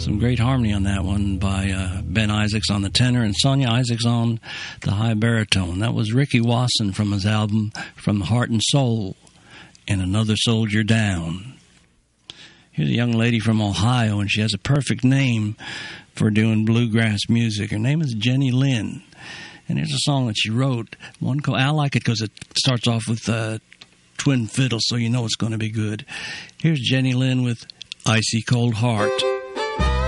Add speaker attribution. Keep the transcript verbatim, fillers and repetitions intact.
Speaker 1: Some great harmony on that one by uh, Ben Isaacs on the tenor and Sonia Isaacs on the high baritone. That was Ricky Wasson from his album From Heart and Soul and Another Soldier Down. Here's a young lady from Ohio, and she has a perfect name for doing bluegrass music. Her name is Jenny Lynn, and here's a song that she wrote. One called, I like it because it starts off with uh, twin fiddles, so you know it's going to be good. Here's Jenny Lynn with Icy Cold Heart.